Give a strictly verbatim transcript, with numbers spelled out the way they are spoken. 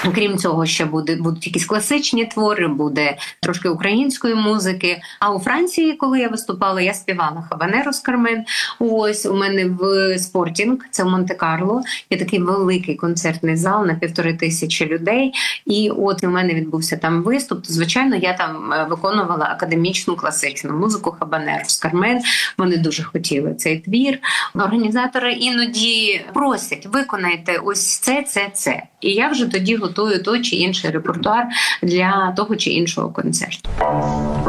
Крім цього, ще буде будуть якісь класичні твори, буде трошки української музики. А у Франції, коли я виступала, я співала хабанеро з Кармен. Ось у мене в Спортінг, це в Монте-Карло, є такий великий концертний зал на півтори тисячі людей. І от у мене відбувся там виступ. То, звичайно, я там виконувала академічну класичну музику хабанеро з Кармен. Вони дуже хотіли цей твір. Організатори іноді просять: виконайте ось це, це, це. І я вже тоді готую той чи інший репертуар для того чи іншого концерту.